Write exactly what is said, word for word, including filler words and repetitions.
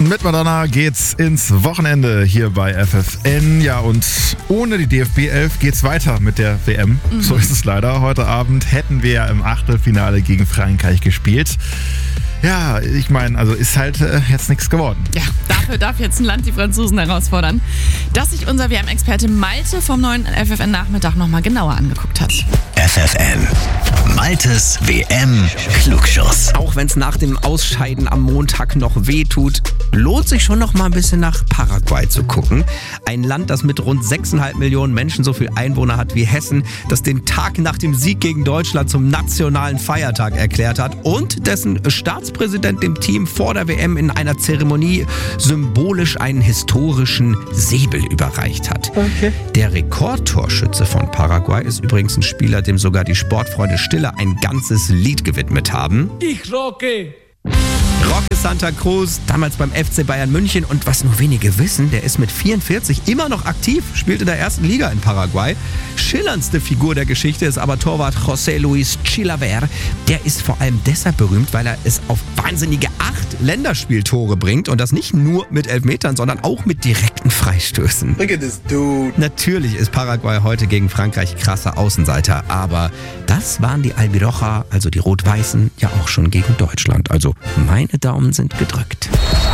Mit Madonna geht's ins Wochenende hier bei F F N. Ja, und ohne die D F B elf geht's weiter mit der W M. Mhm. So ist es leider. Heute Abend hätten wir ja im Achtelfinale gegen Frankreich gespielt. Ja, ich meine, also ist halt äh, jetzt nichts geworden. Ja, dafür darf jetzt ein Land die Franzosen herausfordern, dass sich unser W M-Experte Malte vom neuen F F N-Nachmittag nochmal genauer angeguckt hat. F F N, Maltes W M-Klugschuss. Auch wenn es nach dem Ausscheiden am Montag noch weh tut, lohnt sich schon noch mal ein bisschen nach Paraguay zu gucken. Ein Land, das mit rund sechseinhalb Millionen Menschen so viel Einwohner hat wie Hessen, das den Tag nach dem Sieg gegen Deutschland zum nationalen Feiertag erklärt hat und dessen Staatspräsident dem Team vor der W M in einer Zeremonie symbolisch einen historischen Säbel überreicht hat. Okay. Der Rekordtorschütze von Paraguay ist übrigens ein Spieler, dem sogar die Sportfreunde Stille ein ganzes Lied gewidmet haben. Ich rocke! Roque Santa Cruz, damals beim F C Bayern München, und was nur wenige wissen, der ist mit vierundvierzig immer noch aktiv, spielt in der ersten Liga in Paraguay. Schillerndste Figur der Geschichte ist aber Torwart José Luis Chilaver. Der ist vor allem deshalb berühmt, weil er es auf wahnsinnige acht Länderspieltore bringt, und das nicht nur mit Elfmetern, sondern auch mit direkten Freistößen. Look at this dude. Natürlich ist Paraguay heute gegen Frankreich krasser Außenseiter, aber das waren die Albiroja, also die Rot-Weißen, ja auch schon gegen Deutschland. Also meine Daumen sind gedrückt.